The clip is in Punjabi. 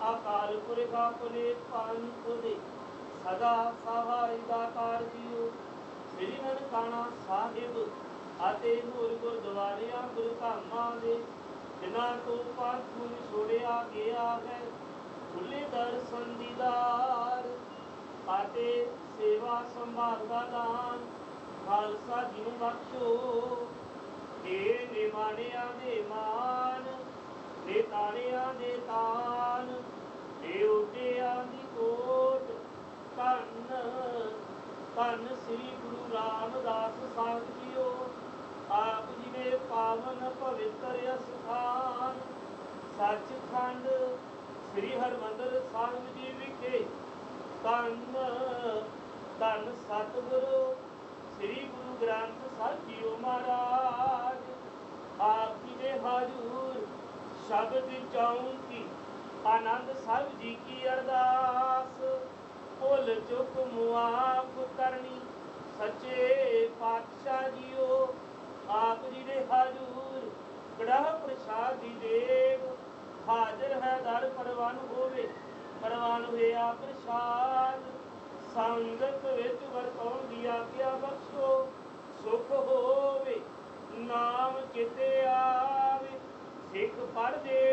ਅਕਾਲ ਪੁਰਖ ਆਪਣੇ ਪੰਥ ਦੇ ਸਦਾ ਸਹਾਈ ਦਾਤਾਰ ਜੀਓ। ਸ੍ਰੀ ਨਨਕਾਣਾ ਸਾਹਿਬ ਅਤੇ ਹੋਰ ਗੁਰਦੁਆਰਿਆਂ ਗੁਰੂ ਧਾਮਾਂ ਦੇ ਜਿਨ੍ਹਾਂ ਤੋਂ ਪੰਥ ਨੂੰ ਛੋੜਿਆ ਗਿਆ ਹੈ, ਖੁੱਲੇ ਦਰਸ਼ਨ ਦੀਦਾਰ ਅਤੇ ਸੇਵਾ ਸੰਭਾਲ ਦਾ ਦਾਨ ਖਾਲਸਾ ਜੀ ਨੂੰ ਬਖਸ਼ੋ। ਇਹ ਨਿਮਾਣਿਆਂ ਦੇ ਮਾਨ, ਦੇ ਤਾਣਿਆਂ ਦੇ ਤਾਨ, ਇਹ ਓਟਿਆਂ ਦੀ ਕੋਟ। ਧੰਨ ਧੰਨ ਸ੍ਰੀ ਗੁਰੂ ਰਾਮਦਾਸ ਸਾਹਿਬ ਜੀਓ। ਆਪ ਜੀ ਨੇ ਪਾਵਨ ਪਵਿੱਤਰ ਅਸਥਾਨ ਸੱਚਖੰਡ ਸ੍ਰੀ ਹਰਿਮੰਦਰ ਸਾਹਿਬ ਜੀ ਵਿਖੇ ਧੰਨ ਧੰਨ ਸਤਿਗੁਰੂ ਸ੍ਰੀ ਗੁਰੂ ਗ੍ਰੰਥ ਸਾਹਿਬ ਜੀਓ ਮਹਾਰਾਜ। ਆਪ ਜੀ ਨੇ ਹਾਜ਼ੂਰ ਸ਼ਬਦ ਚੌਂਕੀ ਆਨੰਦ ਸਾਹਿਬ ਜੀ ਕੀ ਅਰਦਾਸ। ਭੁੱਲ ਚੁੱਕ ਮੁਆਫ ਕਰਨੀ ਸੱਚੇ ਪਾਤਸ਼ਾਹ ਜੀਓ। ਆਪ ਜੀ ਦੇ ਹਾਜ਼ੂਰ ਕੜਾਹ ਪ੍ਰਸ਼ਾਦ ਦੀ ਦੇਗ ਹਾਜ਼ਰ ਹੈ, ਦਰ ਪ੍ਰਵਾਨ ਹੋਵੇ, ਪ੍ਰਵਾਨ ਹੋਇਆ ਪ੍ਰਸ਼ਾਦ। ਸੰਗਤ ਵਿੱਚ ਵਰਤਾਉਣ ਦੀ ਆਗਿਆ ਬਖਸ਼ੋ, ਸੁਖ ਹੋਵੇ ਨਾਮ ਕਿਤੇ ਆਵੇ। ਸਿੱਖ ਪੜ੍ਹਦੇ